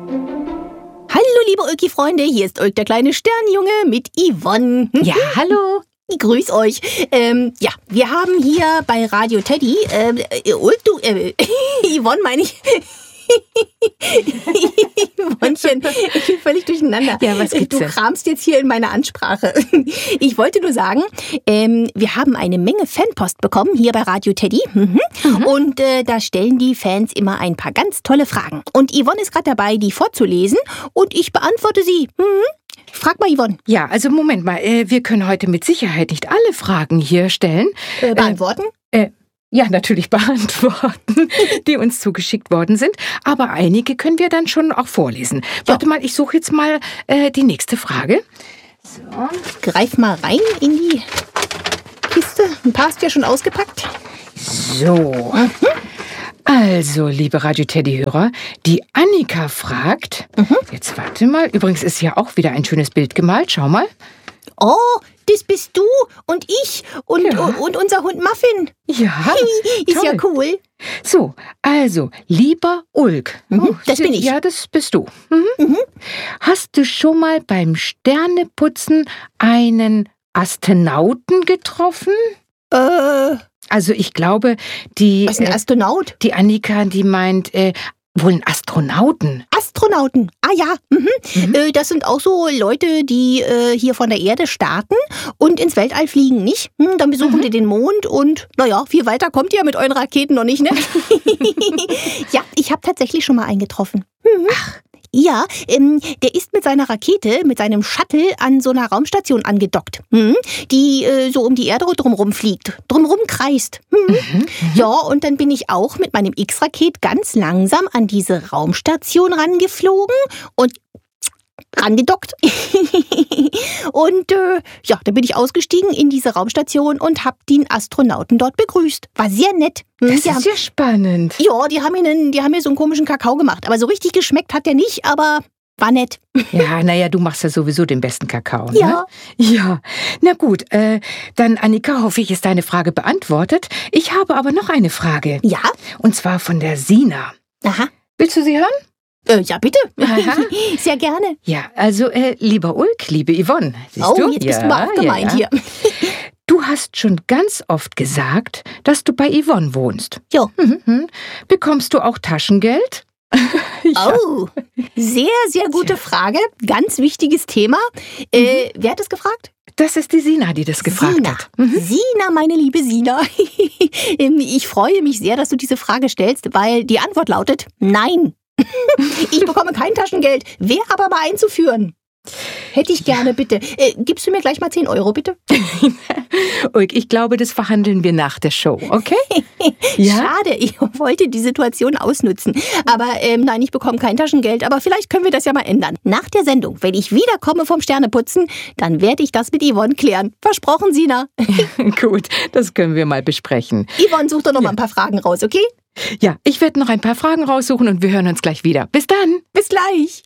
Hallo, liebe Ulki-Freunde, hier ist Ulk, der kleine Sternjunge mit Yvonne. Ja, hallo. Ich grüß euch. Wir haben hier bei Radio Teddy, Ulk, du, Yvonne meine ich. Yvonnchen, ich bin völlig durcheinander. Ja, was gibt's denn? Du kramst jetzt hier in meiner Ansprache. Ich wollte nur sagen, wir haben eine Menge Fanpost bekommen hier bei Radio Teddy. Und da stellen die Fans immer ein paar ganz tolle Fragen. Und Yvonne ist gerade dabei, die vorzulesen. Und ich beantworte sie. Frag mal, Yvonne. Ja, also Moment mal, wir können heute mit Sicherheit nicht alle Fragen hier stellen. Beantworten? Ja, natürlich beantworten, die uns zugeschickt worden sind. Aber einige können wir dann schon auch vorlesen. Warte mal, ich suche jetzt mal die nächste Frage. So. Greif mal rein in die Kiste. Ein paar hast du ja schon ausgepackt. So. Also, liebe Radio-Teddy-Hörer, die Annika fragt, jetzt warte mal, übrigens ist ja auch wieder ein schönes Bild gemalt, schau mal. Oh, das bist du und ich und unser Hund Muffin. Ja, ist ja toll. cool. So, also, lieber Ulk. Das bin ich. Ja, das bist du. Hast du schon mal beim Sterneputzen einen Astronauten getroffen? Also ich glaube, Was ist ein Astronaut? die Annika, die meint wohl einen Astronauten. Astronauten. Ah ja. Das sind auch so Leute, die hier von der Erde starten und ins Weltall fliegen, nicht? Dann besuchen die den Mond und naja, viel weiter kommt ihr mit euren Raketen noch nicht, ne? Ja, ich habe tatsächlich schon mal einen getroffen. Ach. Ja, der ist mit seiner Rakete, mit seinem Shuttle an so einer Raumstation angedockt, die so um die Erde drumherum fliegt, drumherum kreist. Ja, und dann bin ich auch mit meinem X-Raket ganz langsam an diese Raumstation rangeflogen und rangedockt. Und dann bin ich ausgestiegen in diese Raumstation und habe den Astronauten dort begrüßt. War sehr nett. Das ist ja spannend. Ja, die haben mir so einen komischen Kakao gemacht. Aber so richtig geschmeckt hat der nicht, aber war nett. Ja, naja, du machst ja sowieso den besten Kakao, ne? Ja. Ja, na gut, dann Annika, hoffe ich, ist deine Frage beantwortet. Ich habe aber noch eine Frage. Ja? Und zwar von der Sina. Aha. Willst du sie hören? Ja, bitte. Aha. Sehr gerne. Ja, also, lieber Ulk, liebe Yvonne. Siehst du? Jetzt bist du mal auch gemeint hier. Du hast schon ganz oft gesagt, dass du bei Yvonne wohnst. Ja. Bekommst du auch Taschengeld? Ja. Oh, sehr, sehr gute Frage. Ganz wichtiges Thema. Wer hat es gefragt? Das ist die Sina, die das gefragt Sina. hat. Sina, meine liebe Sina. Ich freue mich sehr, dass du diese Frage stellst, weil die Antwort lautet Nein. Ich bekomme kein Taschengeld. Wäre aber mal einzuführen. Hätte ich gerne, bitte. Gibst du mir gleich mal 10 Euro, bitte? Ulk, ich glaube, das verhandeln wir nach der Show, okay? Ja? Schade, ich wollte die Situation ausnutzen. Aber nein, ich bekomme kein Taschengeld. Aber vielleicht können wir das ja mal ändern. Nach der Sendung, wenn ich wiederkomme vom Sterneputzen, dann werde ich das mit Yvonne klären. Versprochen, Sina. Gut, das können wir mal besprechen. Yvonne, such doch noch mal ein paar Fragen raus, okay? Ja, ich werde noch ein paar Fragen raussuchen und wir hören uns gleich wieder. Bis dann. Bis gleich.